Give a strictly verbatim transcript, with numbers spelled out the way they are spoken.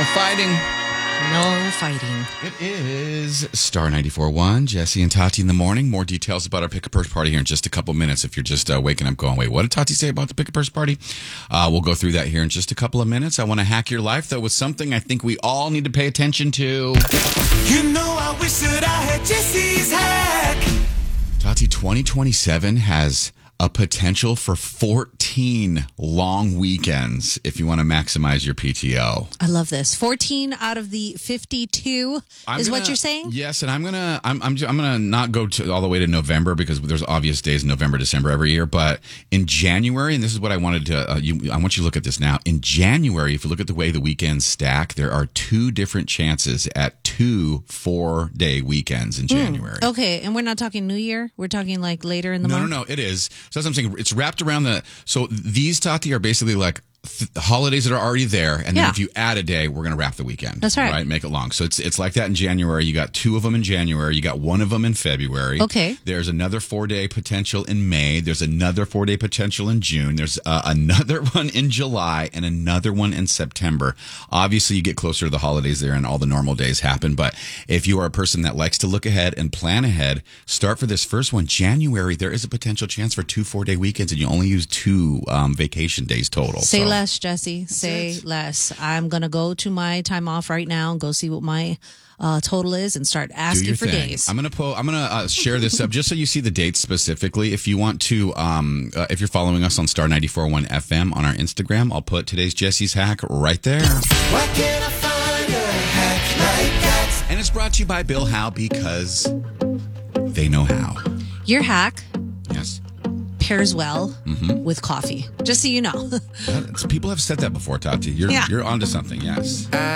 fighting. No fighting. It is Star ninety-four point one, Jesse and Tati in the morning. More details about our Pick a Purse party here in just a couple minutes. If you're just uh, waking up going, wait, what did Tati say about the Pick a Purse party? Uh, we'll go through that here in just a couple of minutes. I want to hack your life, though, with something I think we all need to pay attention to. You know, I wish that I had Jesse's hack. Tati, twenty twenty-seven has a potential for fourteen long weekends if you want to maximize your P T O. I love this. fourteen out of the fifty-two I'm is gonna, what you're saying? Yes, and I'm gonna I'm I'm I'm gonna not go to all the way to November because there's obvious days in November, December every year. But in January, and this is what I wanted to uh, you I want you to look at this now. In January, if you look at the way the weekends stack, there are two different chances at two four day weekends in January. Mm, okay, and we're not talking New Year. We're talking like later in the no, month. No, no, no. It is. So that's what I'm saying. It's wrapped around the. So these, Tati, are basically like th- holidays that are already there, and then Yeah. if you add a day, we're going to wrap the weekend. That's right. Right, make it long. So it's it's like that in January. You got two of them in January. You got one of them in February. Okay. There's another four day potential in May. There's another four day potential in June. There's uh, another one in July and another one in September. Obviously, you get closer to the holidays there, and all the normal days happen. But if you are a person that likes to look ahead and plan ahead, start for this first one. January, there is a potential chance for two four day weekends, and you only use two um, vacation days total. Say so. less, Jesse. Say it. less. I'm going to go to my time off right now and go see what my uh, total is and start Do asking your for thing. days. I'm gonna po- I'm gonna uh, share this up just so you see the dates specifically. If you want to, um, uh, if you're following us on Star ninety-four point one F M on our Instagram, I'll put today's Jesse's hack right there. Why can't I find a hack like that? And it's brought to you by Bill Howe because they know how. Your hack Yes, pairs well Mm-hmm. with coffee, just so you know. That's- people have said that before, Tati. You're Yeah. you're onto something. Yes.